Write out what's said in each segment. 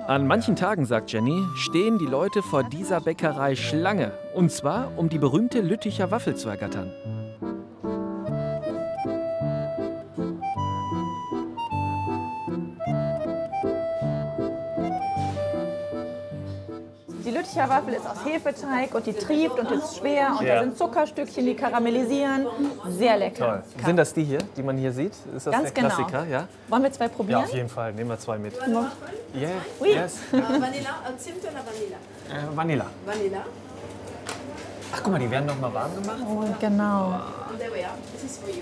An manchen Tagen, sagt Jenny, stehen die Leute vor dieser Bäckerei Schlange. Und zwar, um die berühmte Lütticher Waffel zu ergattern. Die Lütticher Waffel ist aus Hefeteig und die trieft und ist schwer. Und da sind Zuckerstückchen, die karamellisieren. Sehr lecker. Toll. Sind das die hier, die man hier sieht? Ist das Ganz der Klassiker? genau. Ja? Wollen wir 2 probieren? Ja, auf jeden Fall. Nehmen wir 2 mit. Yeah. Oui. Yes. Vanilla, Zimt oder Vanilla? Vanilla. Vanilla. Ach, guck mal, die werden noch mal warm gemacht. Oh, genau. There we are. This is for you.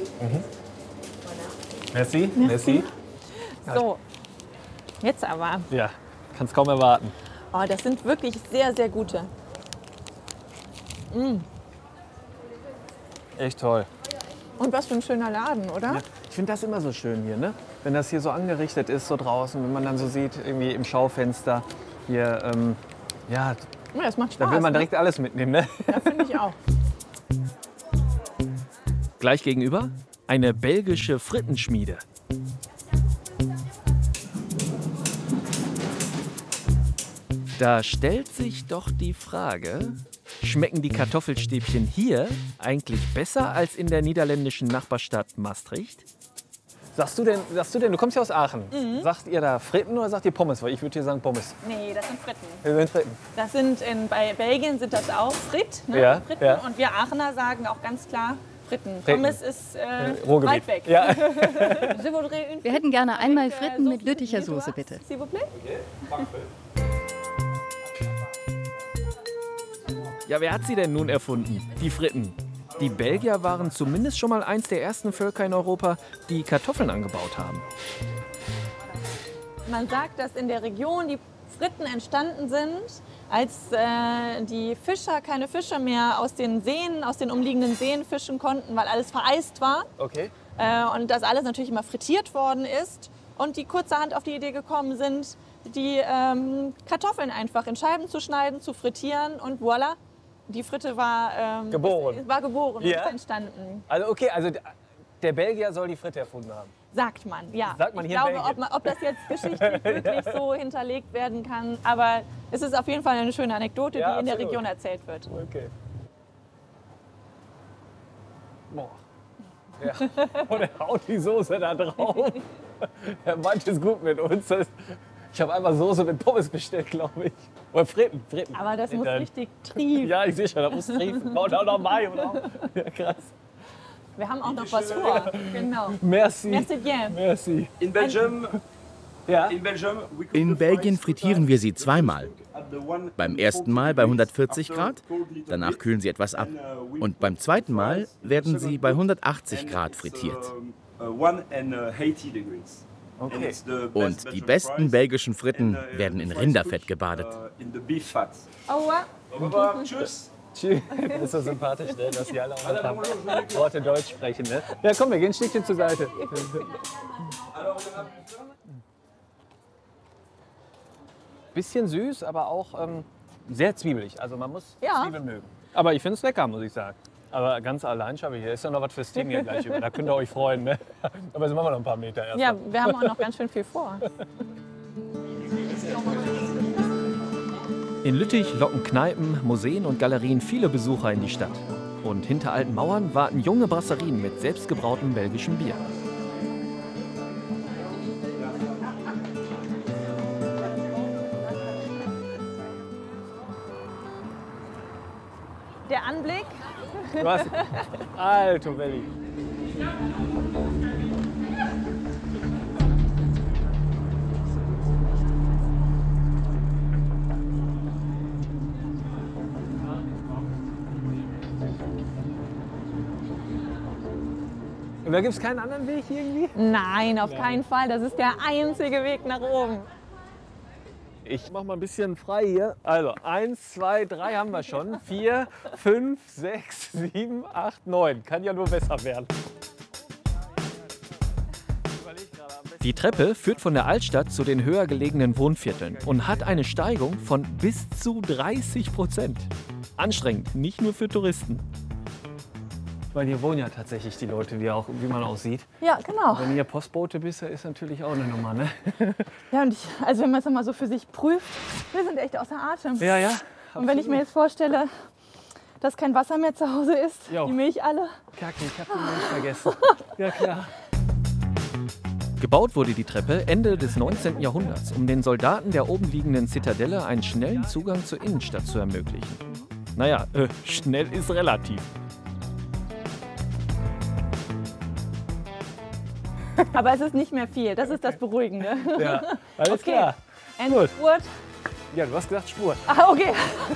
Merci. Merci. So, jetzt aber. Ja, kann's kaum erwarten. Oh, das sind wirklich sehr, sehr gute. Echt toll. Und was für ein schöner Laden, oder? Ja, ich finde das immer so schön hier, ne? Wenn das hier so angerichtet ist, so draußen, wenn man dann so sieht, irgendwie im Schaufenster, hier, ja, Ja, das macht Spaß. da will man direkt alles mitnehmen, ne? Ja, finde ich auch. Gleich gegenüber eine belgische Frittenschmiede. Da stellt sich doch die Frage, schmecken die Kartoffelstäbchen hier eigentlich besser als in der niederländischen Nachbarstadt Maastricht? Sagst du denn, du kommst ja aus Aachen. Sagt ihr da Fritten oder sagt ihr Pommes? Weil ich würde hier sagen Pommes. Nee, das sind Fritten. Wir sind Fritten. Das sind bei Belgien sind das auch Frit, ne? Ja, Fritten. ja. Und wir Aachener sagen auch ganz klar Fritten. Fritten. Pommes ist Ruhrgebiet. weit weg. Ja. Je voudrais une Wir hätten gerne einmal Fritten mit Lütticher Soße, bitte. S'il vous plaît? Ja, wer hat sie denn nun erfunden? Die Fritten. Die Belgier waren zumindest schon mal eins der ersten Völker in Europa, die Kartoffeln angebaut haben. Man sagt, dass in der Region die Fritten entstanden sind, als die Fischer keine Fische mehr aus den Seen, aus den umliegenden Seen fischen konnten, weil alles vereist war. Okay. Und das alles natürlich immer frittiert worden ist. Und die kurzerhand auf die Idee gekommen sind, die Kartoffeln einfach in Scheiben zu schneiden, zu frittieren und voilà. Die Fritte war Geboren. und Ja. ist entstanden. Also okay, also der Belgier soll die Fritte erfunden haben. Sagt man, ja. Sagt man ich hier in glaube, Belgien. ob das jetzt geschichtlich wirklich so hinterlegt werden kann. Aber es ist auf jeden Fall eine schöne Anekdote, Ja, die in der absolut. Region erzählt wird. Okay. Boah. Ja. Und er haut die Soße da drauf. Er meint es gut mit uns. Ich habe einmal Soße mit Pommes bestellt, glaube ich. Oder Fritten. Aber das muss Dann- richtig triefen. Ja, ich sehe schon, da muss triefen. Baut auch noch Mayo drauf. Ja, krass. Wir haben auch noch was vor. Genau. Merci. Merci bien. Merci. In Belgium, Ja. In Belgien frittieren wir sie zweimal. Beim ersten Mal bei 140 Grad, danach kühlen sie etwas ab. Und beim zweiten Mal werden sie bei 180 Grad frittiert. Okay. Und die besten belgischen Fritten werden in Rinderfett gebadet. Aua. Tschüss. Das ist so sympathisch, ne, dass die alle auch noch haben. Worte Deutsch sprechen. Ne? Ja, komm, wir gehen ein Stückchen zur Seite. Bisschen süß, aber auch sehr zwiebelig. Also man muss Ja. Zwiebeln mögen. Aber ich finde es lecker, muss ich sagen. Aber ganz allein schaffe ich hier. Ist ja noch was fürs Team hier gleich über. Da könnt ihr euch freuen. Ne? Aber jetzt machen wir noch ein paar Meter erst. Ja, wir haben auch noch ganz schön viel vor. In Lüttich locken Kneipen, Museen und Galerien viele Besucher in die Stadt. Und hinter alten Mauern warten junge Brasserien mit selbstgebrautem belgischem Bier. Der Anblick, Was? Alto Belli. Und da gibt es keinen anderen Weg irgendwie? nein, auf keinen Fall. Das ist der einzige Weg nach oben. Ich mach mal ein bisschen frei hier. Also 1, 2, 3 haben wir schon. 4, 5, 6, 7, 8, 9. Kann ja nur besser werden. Die Treppe führt von der Altstadt zu den höher gelegenen Wohnvierteln und hat eine Steigung von bis zu 30%. Anstrengend, nicht nur für Touristen. Weil hier wohnen ja tatsächlich die Leute, wie man auch sieht. Ja, genau. Wenn hier Postbote bist, ist natürlich auch eine Nummer, ne? Ja, und also wenn man es mal so für sich prüft, wir sind echt außer Atem. Ja, ja. Und wenn ich mir jetzt vorstelle, dass kein Wasser mehr zu Hause ist, Jo. die Milch alle. Kacke, ich hab die Milch vergessen. Ja, klar. Gebaut wurde die Treppe Ende des 19. Jahrhunderts, um den Soldaten der oben liegenden Zitadelle einen schnellen Zugang zur Innenstadt zu ermöglichen. Naja, schnell ist relativ. Aber es ist nicht mehr viel, das ist das Beruhigende. Ja, alles Okay. klar. Endspurt. Ja, du hast gesagt Spur. Ah, okay.